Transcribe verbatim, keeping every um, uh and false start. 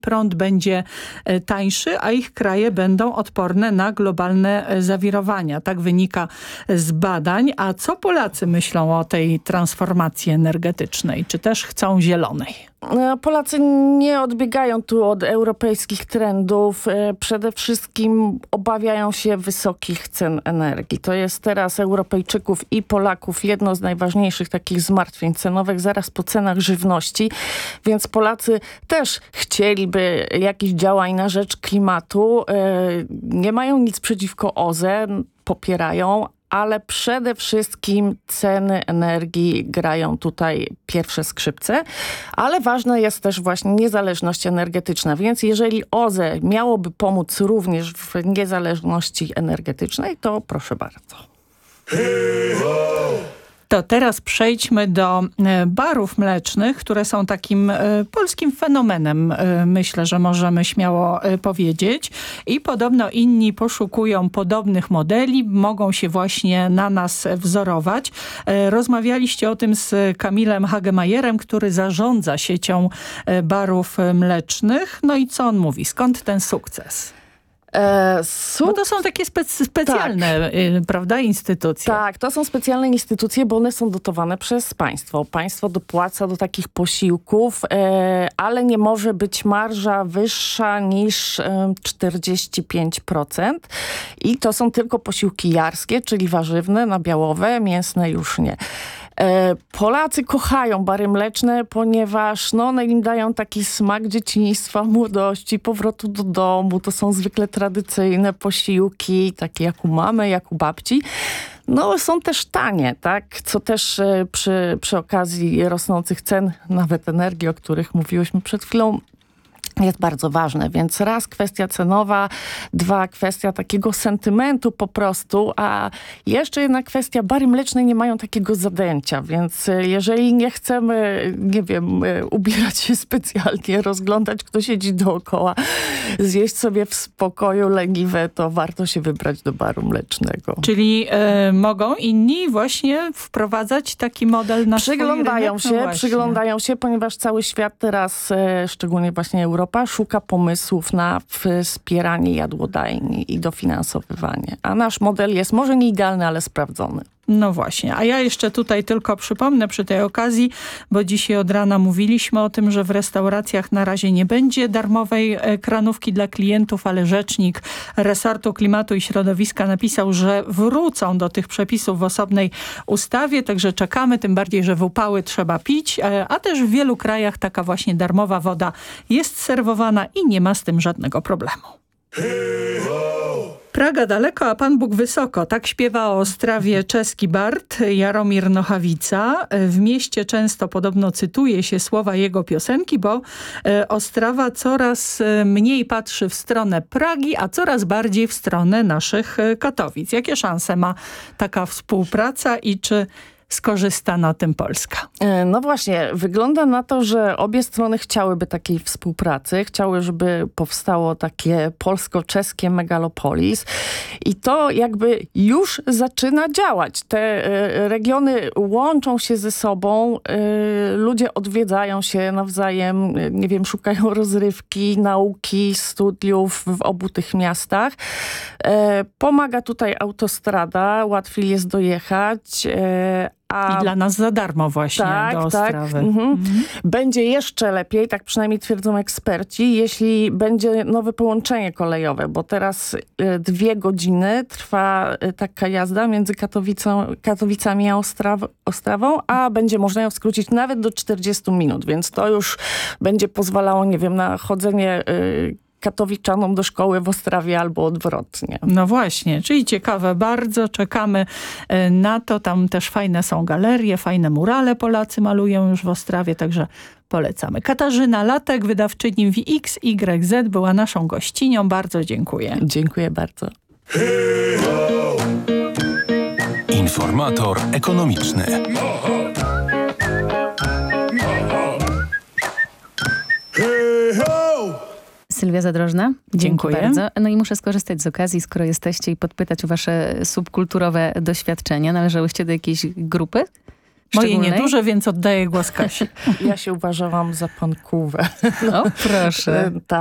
prąd będzie tańszy, a ich kraje będą odporne na globalne zawirowania. Tak wynika z badań. A co Polacy myślą o tej transformacji energetycznej? Czy też chcą zielonej? Polacy nie odbiegają tu od europejskich trendów. Przede wszystkim obawiają się wysokich cen energii. To jest teraz Europejczyków i Polaków jedno z najważniejszych takich zmartwień cenowych zaraz po cenach żywności. Więc Polacy też chcieliby jakichś działań na rzecz klimatu. Nie mają nic przeciwko O Z E, popierają, ale przede wszystkim ceny energii grają tutaj pierwsze skrzypce, ale ważna jest też właśnie niezależność energetyczna, więc jeżeli O Z E miałoby pomóc również w niezależności energetycznej, to proszę bardzo. To teraz przejdźmy do barów mlecznych, które są takim polskim fenomenem, myślę, że możemy śmiało powiedzieć. I podobno inni poszukują podobnych modeli, mogą się właśnie na nas wzorować. Rozmawialiście o tym z Kamilem Hagemajerem, który zarządza siecią barów mlecznych. No i co on mówi? Skąd ten sukces? E, suk- bo to są takie spe- specjalne tak. y, prawda, instytucje. Tak, to są specjalne instytucje, bo one są dotowane przez państwo. Państwo dopłaca do takich posiłków, e, ale nie może być marża wyższa niż e, czterdzieści pięć procent. I to są tylko posiłki jarskie, czyli warzywne, nabiałowe, mięsne już nie. Polacy kochają bary mleczne, ponieważ no, one im dają taki smak dzieciństwa, młodości, powrotu do domu. To są zwykle tradycyjne posiłki, takie jak u mamy, jak u babci. No, są też tanie, tak? Co też przy, przy okazji rosnących cen, nawet energii, o których mówiłyśmy przed chwilą, jest bardzo ważne, więc raz kwestia cenowa, dwa kwestia takiego sentymentu po prostu, a jeszcze jedna kwestia, bary mleczne nie mają takiego zadęcia, więc jeżeli nie chcemy, nie wiem, ubierać się specjalnie, rozglądać, kto siedzi dookoła, zjeść sobie w spokoju leniwe, to warto się wybrać do baru mlecznego. Czyli e, mogą inni właśnie wprowadzać taki model na Przyglądają swój rynek? się, No przyglądają się, ponieważ cały świat teraz, e, szczególnie właśnie Europa, szuka pomysłów na wspieranie jadłodajni i dofinansowywanie. A nasz model jest może nie idealny, ale sprawdzony. No właśnie, a ja jeszcze tutaj tylko przypomnę przy tej okazji, bo dzisiaj od rana mówiliśmy o tym, że w restauracjach na razie nie będzie darmowej kranówki dla klientów, ale rzecznik resortu klimatu i środowiska napisał, że wrócą do tych przepisów w osobnej ustawie, także czekamy, tym bardziej, że w upały trzeba pić, a też w wielu krajach taka właśnie darmowa woda jest serwowana i nie ma z tym żadnego problemu. Praga daleko, a Pan Bóg wysoko. Tak śpiewa o Ostrawie czeski bard Jaromir Nochawica. W mieście często podobno cytuje się słowa jego piosenki, bo Ostrawa coraz mniej patrzy w stronę Pragi, a coraz bardziej w stronę naszych Katowic. Jakie szanse ma taka współpraca i czy skorzysta na tym Polska? No właśnie, wygląda na to, że obie strony chciałyby takiej współpracy, chciały, żeby powstało takie polsko-czeskie megalopolis i to jakby już zaczyna działać. Te y, regiony łączą się ze sobą, y, ludzie odwiedzają się nawzajem, y, nie wiem, szukają rozrywki, nauki, studiów w obu tych miastach. Y, pomaga tutaj autostrada, łatwiej jest dojechać, y, A, I dla nas za darmo właśnie tak, do Ostrawy. Tak. Mhm. Mhm. Będzie jeszcze lepiej, tak przynajmniej twierdzą eksperci, jeśli będzie nowe połączenie kolejowe, bo teraz y, dwie godziny trwa y, taka jazda między Katowicą, Katowicami a Ostraw, Ostrawą, a będzie można ją skrócić nawet do czterdziestu minut, więc to już będzie pozwalało, nie wiem, na chodzenie y, katowiczanom do szkoły w Ostrawie albo odwrotnie. No właśnie, czyli ciekawe bardzo, czekamy na to. Tam też fajne są galerie, fajne murale Polacy malują już w Ostrawie, także polecamy. Katarzyna Latek, wydawczyni W X Y Z, była naszą gościnią. Bardzo dziękuję. Dziękuję bardzo. Informator ekonomiczny. Sylwia Zadrożna, dziękuję bardzo. No i muszę skorzystać z okazji, skoro jesteście, i podpytać o wasze subkulturowe doświadczenia. Należałyście do jakiejś grupy? Moje szczególnej? nieduże, więc oddaję głos Kasi. Ja się uważałam za pankuwę. O, proszę. Tak.